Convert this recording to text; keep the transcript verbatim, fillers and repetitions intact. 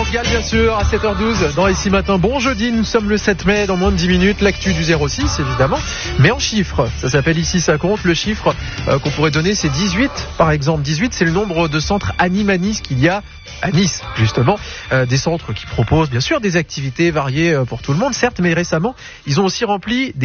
Gall, bien sûr, à sept heures douze dans Ici Matin. Bon jeudi, nous sommes le sept mai, dans moins de dix minutes, l'actu du zéro six évidemment, mais en chiffres. Ça s'appelle Ici ça compte. Le chiffre euh, qu'on pourrait donner, c'est dix-huit par exemple. dix-huit, c'est le nombre de centres Animanis qu'il y a à Nice, justement. Euh, des centres qui proposent bien sûr des activités variées euh, pour tout le monde, certes, mais récemment, ils ont aussi rempli des